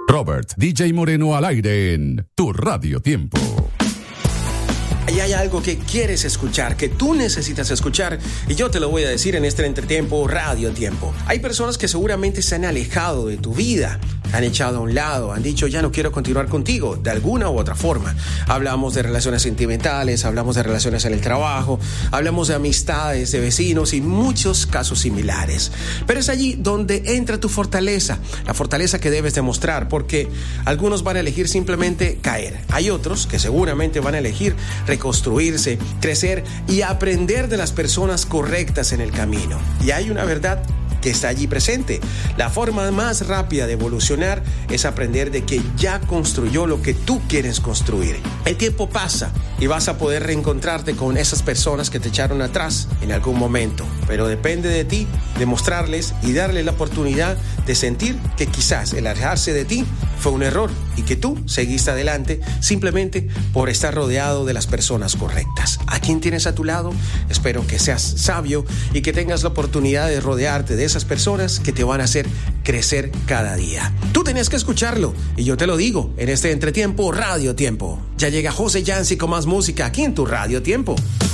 Robert DJ Moreno al aire en Tu Radio Tiempo. Y hay algo que quieres escuchar, que tú necesitas escuchar, y yo te lo voy a decir en este entretiempo, Radio Tiempo. Hay personas que seguramente se han alejado de tu vida, han echado a un lado, han dicho ya no quiero continuar contigo, de alguna u otra forma. Hablamos de relaciones sentimentales, hablamos de relaciones en el trabajo, hablamos de amistades, de vecinos y muchos casos similares. Pero es allí donde entra tu fortaleza, la fortaleza que debes demostrar, porque algunos van a elegir simplemente caer. Hay otros que seguramente van a elegir reconstruirse, crecer y aprender de las personas correctas en el camino. Y hay una verdad que está allí presente. La forma más rápida de evolucionar es aprender de que ya construyó lo que tú quieres construir. El tiempo pasa y vas a poder reencontrarte con esas personas que te echaron atrás en algún momento, pero depende de ti demostrarles y darles la oportunidad de sentir que quizás el alejarse de ti fue un error y que tú seguiste adelante simplemente por estar rodeado de las personas correctas. ¿A quién tienes a tu lado? Espero que seas sabio y que tengas la oportunidad de rodearte de esas personas que te van a hacer crecer cada día. Tú tenías que escucharlo y yo te lo digo en este entretiempo Radio Tiempo. Ya llega José Yancy con más música aquí en Tu Radio Tiempo.